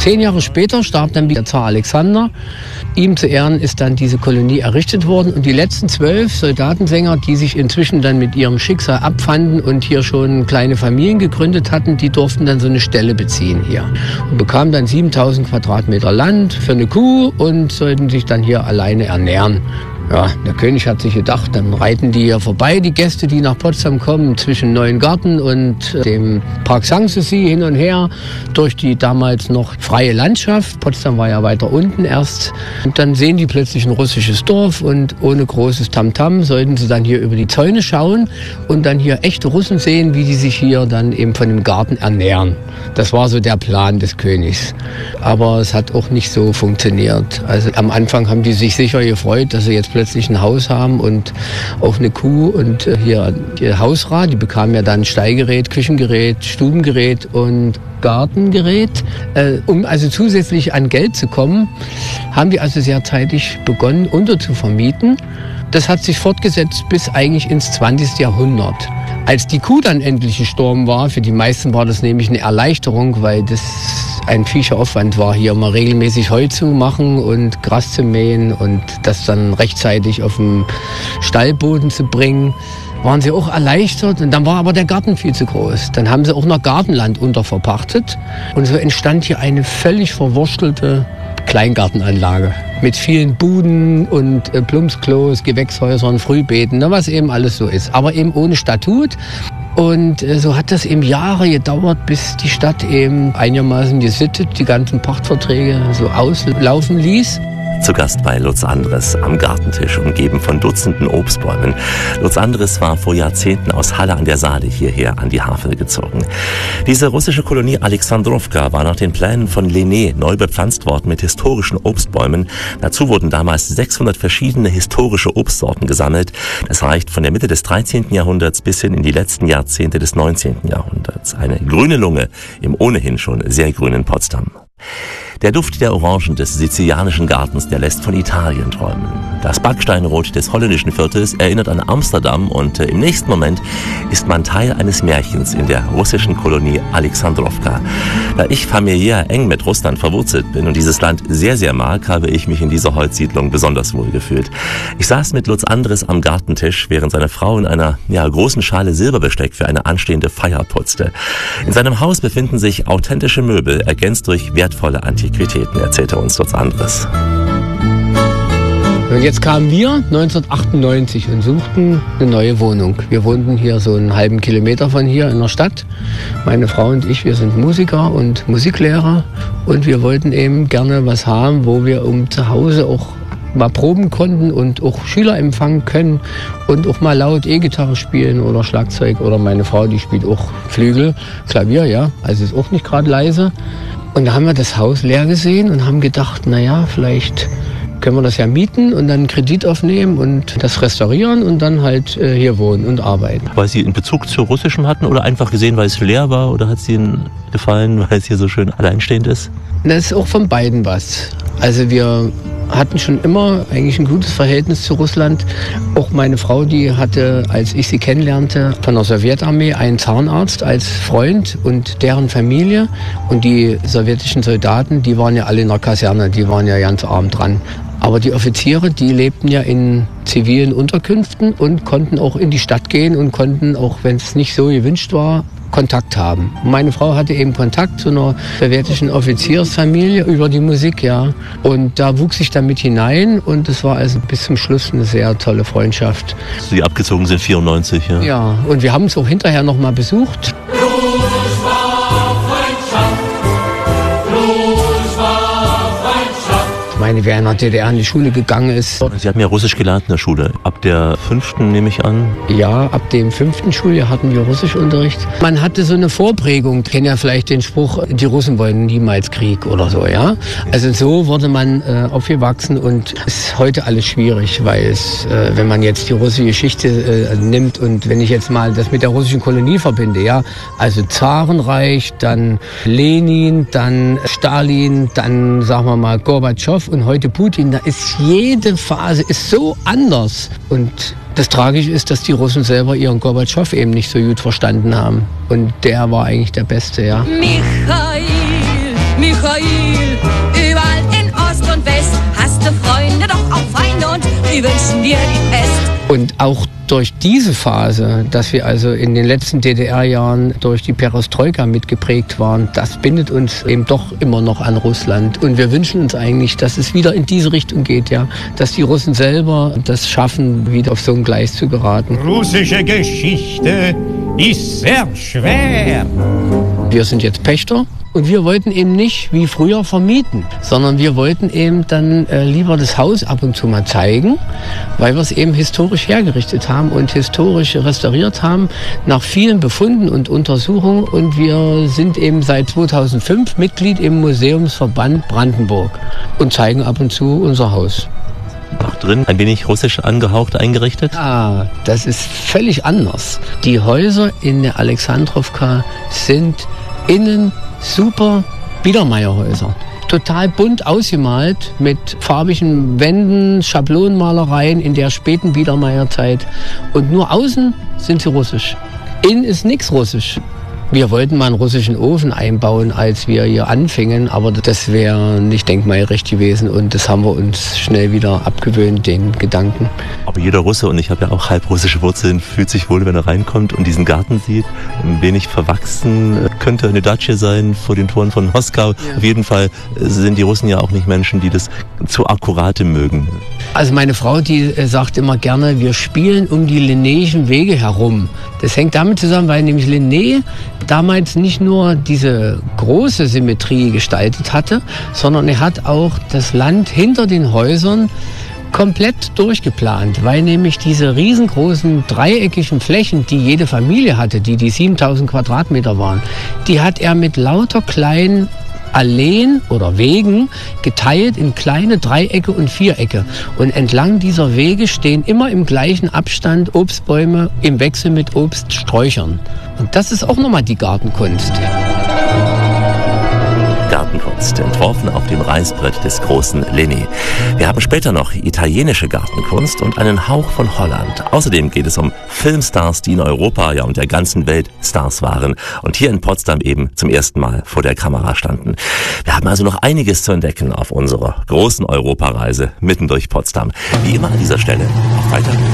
10 Jahre später starb dann wieder Zar Alexander. Ihm zu Ehren ist dann diese Kolonie errichtet worden. Und die letzten 12 Soldatensänger, die sich inzwischen dann mit ihrem Schicksal abfanden und hier schon kleine Familien gegründet hatten, die durften dann so eine Stelle beziehen hier. Und bekamen dann 7000 Quadratmeter Land für eine Kuh und sollten sich dann hier alleine ernähren. Ja, der König hat sich gedacht, dann reiten die hier vorbei, die Gäste, die nach Potsdam kommen, zwischen Neuengarten und dem Park Sanssouci hin und her, durch die damals noch freie Landschaft. Potsdam war ja weiter unten erst. Und dann sehen die plötzlich ein russisches Dorf und ohne großes Tamtam sollten sie dann hier über die Zäune schauen und dann hier echte Russen sehen, wie die sich hier dann eben von dem Garten ernähren. Das war so der Plan des Königs. Aber es hat auch nicht so funktioniert. Also am Anfang haben die sich sicher gefreut, dass sie jetzt plötzlich ein Haus haben und auch eine Kuh und hier ihr Hausrat. Die bekamen ja dann Stallgerät, Küchengerät, Stubengerät und Gartengerät. Um also zusätzlich an Geld zu kommen, haben die also sehr zeitig begonnen, unterzuvermieten. Das hat sich fortgesetzt bis eigentlich ins 20. Jahrhundert. Als die Kuh dann endlich gestorben war, für die meisten war das nämlich eine Erleichterung, weil das ein viecher Aufwand war, hier mal regelmäßig Heu zu machen und Gras zu mähen und das dann rechtzeitig auf den Stallboden zu bringen, waren sie auch erleichtert. Und dann war aber der Garten viel zu groß. Dann haben sie auch noch Gartenland unterverpachtet und so entstand hier eine völlig verwurstelte Kleingartenanlage mit vielen Buden und Plumpsklos, Gewächshäusern, Frühbeeten, was eben alles so ist, aber eben ohne Statut. Und so hat das eben Jahre gedauert, bis die Stadt eben einigermaßen gesittet die ganzen Pachtverträge so auslaufen ließ. Zu Gast bei Lutz Andres am Gartentisch, umgeben von Dutzenden Obstbäumen. Lutz Andres war vor Jahrzehnten aus Halle an der Saale hierher an die Havel gezogen. Diese russische Kolonie Alexandrowka war nach den Plänen von Lenné neu bepflanzt worden mit historischen Obstbäumen. Dazu wurden damals 600 verschiedene historische Obstsorten gesammelt. Das reicht von der Mitte des 13. Jahrhunderts bis hin in die letzten Jahrzehnte des 19. Jahrhunderts. Eine grüne Lunge im ohnehin schon sehr grünen Potsdam. Der Duft der Orangen des sizilianischen Gartens, der lässt von Italien träumen. Das Backsteinrot des holländischen Viertels erinnert an Amsterdam und im nächsten Moment ist man Teil eines Märchens in der russischen Kolonie Alexandrowka. Da ich familiär eng mit Russland verwurzelt bin und dieses Land sehr, sehr mag, habe ich mich in dieser Holzsiedlung besonders wohl gefühlt. Ich saß mit Lutz Andres am Gartentisch, während seine Frau in einer großen Schale Silberbesteck für eine anstehende Feier putzte. In seinem Haus befinden sich authentische Möbel, ergänzt durch wertvolle Antiquitäten, erzählte uns Lutz Andres. Und jetzt kamen wir 1998 und suchten eine neue Wohnung. Wir wohnten hier so einen halben Kilometer von hier in der Stadt. Meine Frau und ich, wir sind Musiker und Musiklehrer und wir wollten eben gerne was haben, wo wir zu Hause auch mal proben konnten und auch Schüler empfangen können und auch mal laut E-Gitarre spielen oder Schlagzeug. Oder meine Frau, die spielt auch Flügel, Klavier, ja, also ist auch nicht gerade leise. Und da haben wir das Haus leer gesehen und haben gedacht, naja, vielleicht können wir das ja mieten und dann einen Kredit aufnehmen und das restaurieren und dann halt hier wohnen und arbeiten. Weil Sie einen Bezug zu Russischem hatten oder einfach gesehen, weil es leer war, oder hat es Ihnen gefallen, weil es hier so schön alleinstehend ist? Das ist auch von beiden was. Also wir hatten schon immer eigentlich ein gutes Verhältnis zu Russland. Auch meine Frau, die hatte, als ich sie kennenlernte, von der Sowjetarmee einen Zahnarzt als Freund und deren Familie. Und die sowjetischen Soldaten, die waren ja alle in der Kaserne, die waren ja ganz arm dran. Aber die Offiziere, die lebten ja in zivilen Unterkünften und konnten auch in die Stadt gehen und konnten, auch wenn es nicht so gewünscht war, Kontakt haben. Meine Frau hatte eben Kontakt zu einer sowjetischen Offiziersfamilie über die Musik, ja. Und da wuchs ich dann mit hinein und es war also bis zum Schluss eine sehr tolle Freundschaft. Sie abgezogen sind 94, ja? Ja, und wir haben uns auch hinterher noch mal besucht. Ich meine, wer in der DDR in die Schule gegangen ist. Sie haben ja Russisch gelernt in der Schule. Ab der 5. nehme ich an? Ja, ab dem 5. Schuljahr hatten wir Russischunterricht. Man hatte so eine Vorprägung. Ich kenne ja vielleicht den Spruch, die Russen wollen niemals Krieg oder so, ja. Also so wurde man aufgewachsen und ist heute alles schwierig, weil es, wenn man jetzt die russische Geschichte nimmt und wenn ich jetzt mal das mit der russischen Kolonie verbinde, ja. Also Zarenreich, dann Lenin, dann Stalin, dann sagen wir mal Gorbatschow und heute Putin, da ist jede Phase ist so anders. Und das Tragische ist, dass die Russen selber ihren Gorbatschow eben nicht so gut verstanden haben. Und der war eigentlich der Beste, ja. Michail, Mikhail. Überall in Ost und West hast du Freunde, doch auch Feinde und die wünschen dir die Pest. Und auch durch diese Phase, dass wir also in den letzten DDR-Jahren durch die Perestroika mitgeprägt waren, das bindet uns eben doch immer noch an Russland. Und wir wünschen uns eigentlich, dass es wieder in diese Richtung geht, ja, dass die Russen selber das schaffen, wieder auf so ein Gleis zu geraten. Russische Geschichte ist sehr schwer. Wir sind jetzt Pächter. Und wir wollten eben nicht wie früher vermieten, sondern wir wollten eben dann lieber das Haus ab und zu mal zeigen, weil wir es eben historisch hergerichtet haben und historisch restauriert haben, nach vielen Befunden und Untersuchungen. Und wir sind eben seit 2005 Mitglied im Museumsverband Brandenburg und zeigen ab und zu unser Haus. Auch drin ein wenig russisch angehaucht eingerichtet? Ah, das ist völlig anders. Die Häuser in der Alexandrowka sind innen super Biedermeierhäuser. Total bunt ausgemalt mit farbigen Wänden, Schablonenmalereien in der späten Biedermeierzeit. Und nur außen sind sie russisch. Innen ist nichts russisch. Wir wollten mal einen russischen Ofen einbauen, als wir hier anfingen, aber das wäre nicht denkmalgerecht gewesen und das haben wir uns schnell wieder abgewöhnt, den Gedanken. Aber jeder Russe, und ich habe ja auch halb russische Wurzeln, fühlt sich wohl, wenn er reinkommt und diesen Garten sieht. Ein wenig verwachsen, könnte eine Datsche sein vor den Toren von Moskau. Ja. Auf jeden Fall sind die Russen ja auch nicht Menschen, die das zu akkurate mögen. Also meine Frau, die sagt immer gerne, wir spielen um die Linnéischen Wege herum. Das hängt damit zusammen, weil nämlich Linné damals nicht nur diese große Symmetrie gestaltet hatte, sondern er hat auch das Land hinter den Häusern komplett durchgeplant, weil nämlich diese riesengroßen dreieckigen Flächen, die jede Familie hatte, die 7000 Quadratmeter waren, die hat er mit lauter kleinen Alleen oder Wegen geteilt in kleine Dreiecke und Vierecke. Und entlang dieser Wege stehen immer im gleichen Abstand Obstbäume im Wechsel mit Obststräuchern. Und das ist auch nochmal die Gartenkunst. Gartenkunst, entworfen auf dem Reißbrett des großen Linné. Wir haben später noch italienische Gartenkunst und einen Hauch von Holland. Außerdem geht es um Filmstars, die in Europa, ja und der ganzen Welt Stars waren und hier in Potsdam eben zum ersten Mal vor der Kamera standen. Wir haben also noch einiges zu entdecken auf unserer großen Europareise mitten durch Potsdam. Wie immer an dieser Stelle auch weiter